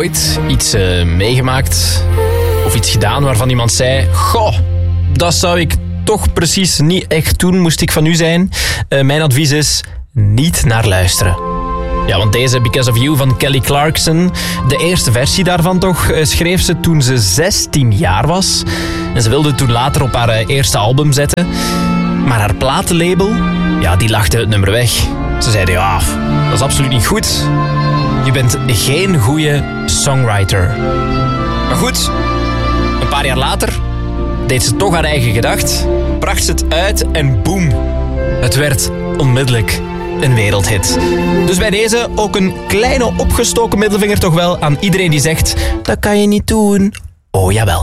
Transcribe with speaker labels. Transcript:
Speaker 1: ooit iets meegemaakt of iets gedaan waarvan iemand zei... Goh, dat zou ik toch precies niet echt doen, moest ik van u zijn? Mijn advies is niet naar luisteren. Ja, want deze Because of You van Kelly Clarkson, de eerste versie daarvan toch, schreef ze toen ze 16 jaar was. En ze wilde het toen later op haar eerste album zetten. Maar haar platenlabel, ja, die lachte het nummer weg. Ze zeiden, ja, dat is absoluut niet goed. Je bent geen goede songwriter. Maar goed, een paar jaar later deed ze toch haar eigen gedacht, bracht ze het uit en boem. Het werd onmiddellijk een wereldhit. Dus bij deze ook een kleine opgestoken middelvinger toch wel aan iedereen die zegt, dat kan je niet doen. Oh jawel.